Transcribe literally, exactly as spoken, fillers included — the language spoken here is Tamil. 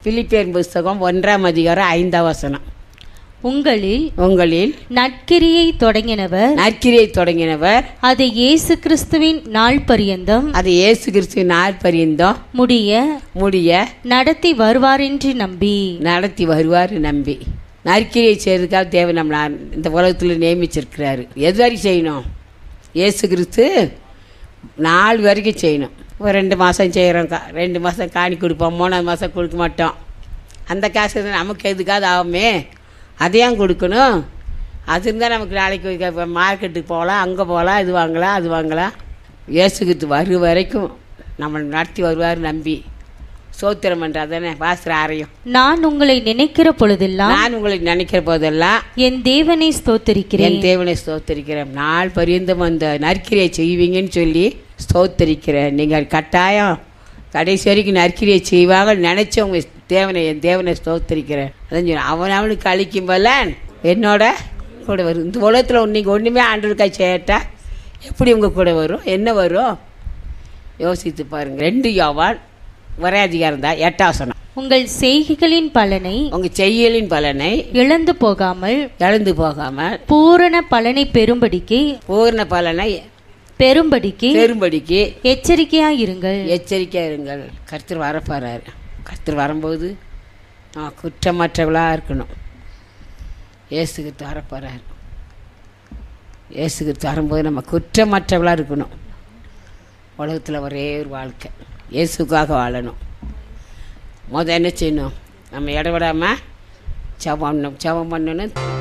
பிலிப்பியர் புஸ்தகம் ஒன்றாம் அதிகாரம் ஐந்தாம் வசனம். உங்களில் உங்களில் நற்கிரியை தொடங்கினவர் நற்கிரியை தொடங்கினவர் அதை இயேசு கிறிஸ்துவின் நாள் பரியந்தம் அது இயேசு கிறிஸ்துவின் நாள் பரியந்தம் முடிய முடிய நடத்தி வருவார் என்று நம்பி நடத்தி வருவார் நம்பி. நற்கிரியை செய்யறதுக்காக தேவன் நம்மளை இந்த உலகத்தில் நியமிச்சிருக்கிறாரு. எது வரைக்கும் செய்யணும்? இயேசு கிறிஸ்து நாலு வரைக்கும் செய்யணும். ஒரு ரெண்டு மாதம் செய்கிறோம், கா ரெண்டு மாதம் காணி கொடுப்போம், மூணாவது மாதம் கொடுக்க மாட்டோம். அந்த காசு நமக்கு எதுக்காவது ஆகுமே, அதையும் கொடுக்கணும். அது இருந்தால் நமக்கு நாளைக்கு மார்க்கெட்டுக்கு போகலாம், அங்கே போகலாம், இது வாங்கலாம் அது வாங்கலாம். இயேசுகிட்டு வரு வரைக்கும் நம்மளை நடத்தி வருவார் நம்பி சோத்திரம் பண்ணுறது தானே பாஸ்டர் ஆரையும். நான் உங்களை நினைக்கிற பொழுதெல்லாம் நான் உங்களை நினைக்கிற போதெல்லாம் என் தேவனை ஸ்தோத்தரிக்கிறேன் என் தேவனை ஸ்தோத்தரிக்கிறேன். நாள் பரியந்தம் அந்த நற்கிரியை செய்வீங்கன்னு சொல்லி ஸ்தோத்தரிக்கிறேன். நீங்கள் கட்டாயம் கடைசி வரைக்கும் நற்கிரியை செய்வாங்க நினைச்சவங்க தேவனை என் தேவனை ஸ்தோத்தரிக்கிறேன். அதான் சொல்லி அவன் அவனுக்கு அழிக்கும் போல என்னோட கூட வரும். இந்த உலகத்தில் நீங்கள் ஒன்றுமே ஆண்டவருக்காய் செய்யட்டா எப்படி உங்கள் கூட வரும்? என்ன வரும்? யோசித்து பாருங்கள். ரெண்டு யோவான் ஒரே அதிகாரம் தான், எட்டாம் வசனம். உங்கள் செய்கைகளின் பலனை உங்கள் செய்யலின் பலனை இழந்து போகாமல் இழந்து போகாமல் பூரண பலனை பெறும்படிக்கு பூர்ண பலனை பெறும்படிக்கு பெரும்படிக்கு எச்சரிக்கையாக இருங்கள் எச்சரிக்கையாக இருங்கள். கர்த்தர் வரப்போறாரு. கர்த்தர் வரும்போது நான் குற்றமற்றவளாக இருக்கணும். இயேசுகிட்டு வரப்போறாரு. இயேசுகிட்டு வரும்போது நம்ம குற்றமற்றவளாக இருக்கணும். உலகத்தில் ஒரே ஒரு வாழ்க்கை இயேசுக்காக வாழணும். முதல் என்ன செய்யணும்? நம்ம இடவிடாமல் ஜெபம் பண்ணணும். ஜெபம் பண்ணணும்.